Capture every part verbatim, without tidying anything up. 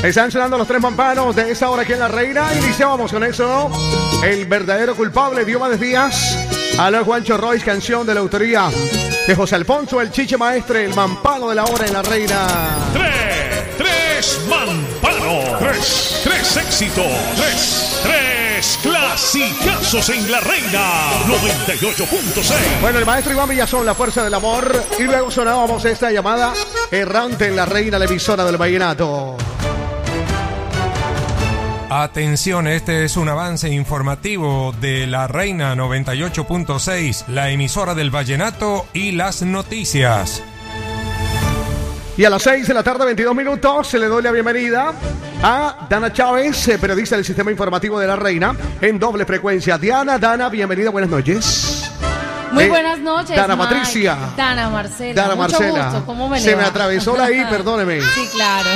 Están sonando los tres mampanos de esta hora aquí en La Reina. Iniciábamos con eso. El verdadero culpable, Diomedes Díaz. A la Juancho Royce, canción de la autoría de José Alfonso, el Chiche Maestre, el mampano de la hora en La Reina. Tres, tres mampanos. Tres, tres éxitos. Tres, tres clasicazos en La Reina. noventa y ocho punto seis. Bueno, el maestro Iván Villazón, la fuerza del amor. Y luego sonábamos esta llamada errante en La Reina, la emisora del vallenato. Atención, este es un avance informativo de La Reina noventa y ocho punto seis, la emisora del vallenato y las noticias. Y a las seis de la tarde, veintidós minutos, se le doy la bienvenida a Dana Chávez, periodista del Sistema Informativo de La Reina, en doble frecuencia. Diana, Dana, bienvenida, buenas noches. Muy eh, buenas noches, Dana Mike. Patricia. Dana Marcela. Dana Mucho Marcela. gusto. ¿Cómo me le Se va? me atravesó la I, perdóneme. Sí, claro.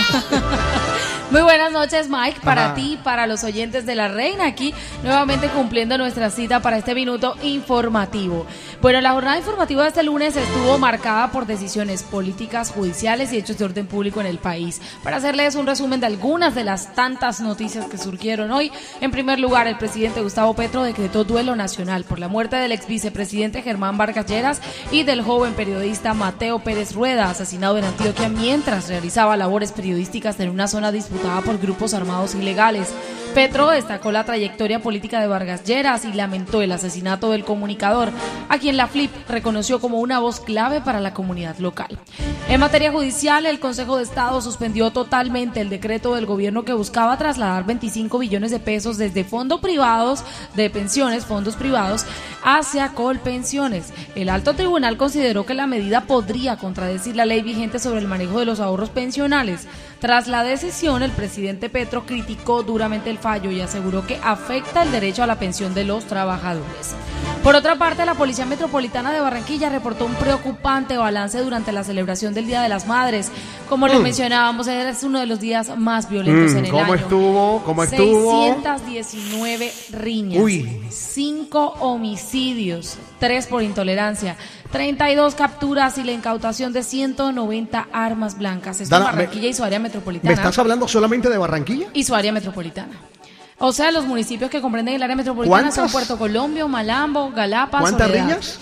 Muy buenas noches, Mike, para Ajá. ti, para los oyentes de La Reina, aquí nuevamente cumpliendo nuestra cita para este minuto informativo. Bueno, la jornada informativa de este lunes estuvo marcada por decisiones políticas, judiciales y hechos de orden público en el país. Para hacerles un resumen de algunas de las tantas noticias que surgieron hoy, en primer lugar, el presidente Gustavo Petro decretó duelo nacional por la muerte del ex vicepresidente Germán Vargas Lleras y del joven periodista Mateo Pérez Rueda, asesinado en Antioquia mientras realizaba labores periodísticas en una zona disputada por grupos armados ilegales. Petro destacó la trayectoria política de Vargas Lleras y lamentó el asesinato del comunicador, a quien la F L I P reconoció como una voz clave para la comunidad local. En materia judicial, el Consejo de Estado suspendió totalmente el decreto del gobierno que buscaba trasladar veinticinco billones de pesos desde fondos privados de pensiones, fondos privados, hacia Colpensiones. El alto tribunal consideró que la medida podría contradecir la ley vigente sobre el manejo de los ahorros pensionales. Tras la decisión, el presidente Petro criticó duramente el fallo y aseguró que afecta el derecho a la pensión de los trabajadores. Por otra parte, la Policía Metropolitana de Barranquilla reportó un preocupante balance durante la celebración del Día de las Madres. Como mm. lo mencionábamos, es uno de los días más violentos mm, en el ¿cómo año. Estuvo? ¿Cómo estuvo? seiscientas diecinueve riñas, Uy. cinco homicidios, tres por intolerancia, treinta y dos capturas y la incautación de ciento noventa armas blancas. Esto en Barranquilla me, y su área metropolitana. ¿Me estás hablando solamente de Barranquilla? Y su área metropolitana. O sea, los municipios que comprenden el área metropolitana son Puerto Colombia, Malambo, Galapa, ¿Cuántas Soledad. riñas?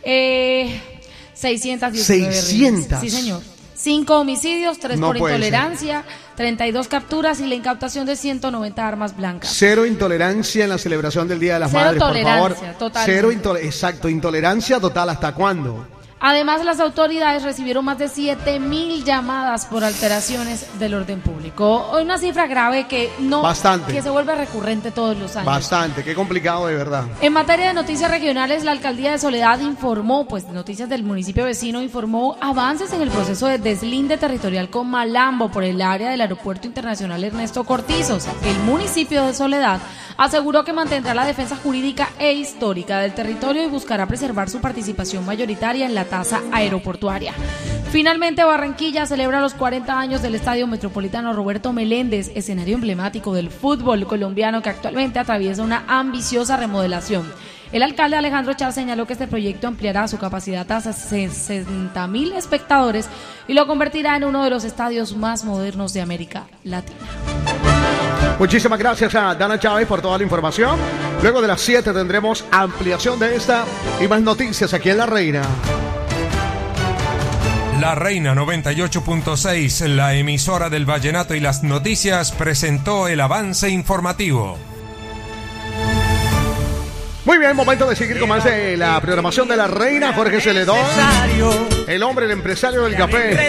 Eh, seiscientas diecinueve seiscientas. riñas. Sí, señor. Cinco homicidios, tres No por puede intolerancia, treinta y dos capturas y la incautación de ciento noventa armas blancas. Cero intolerancia en la celebración del Día de las Cero Madres, por favor. tolerancia, total. Cero intolerancia, exacto, intolerancia total. ¿Hasta cuándo? Además, las autoridades recibieron más de siete mil llamadas por alteraciones del orden público. Una cifra grave que no Bastante. que se vuelve recurrente todos los años. Bastante, qué complicado de verdad. En materia de noticias regionales, la alcaldía de Soledad informó, pues Noticias del municipio vecino informó avances en el proceso de deslinde territorial con Malambo por el área del Aeropuerto Internacional Ernesto Cortizos. El municipio de Soledad aseguró que mantendrá la defensa jurídica e histórica del territorio y buscará preservar su participación mayoritaria en la tasa aeroportuaria. Finalmente, Barranquilla celebra los cuarenta años del Estadio Metropolitano Roberto Meléndez, escenario emblemático del fútbol colombiano que actualmente atraviesa una ambiciosa remodelación. El alcalde Alejandro Char señaló que este proyecto ampliará su capacidad a sesenta mil espectadores y lo convertirá en uno de los estadios más modernos de América Latina. Muchísimas gracias a Dana Chávez por toda la información. Luego de las siete tendremos ampliación de esta y más noticias aquí en La Reina. La Reina noventa y ocho punto seis, la emisora del vallenato y las noticias, presentó el avance informativo. Muy bien, momento de seguir con más de la programación de La Reina. Jorge Celedón, el hombre, el empresario del café,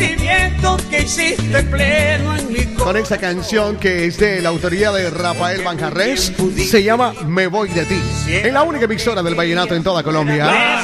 con esta canción que es de la autoría de Rafael Manjarres, se llama Me Voy de Ti, en la única emisora del vallenato en toda Colombia.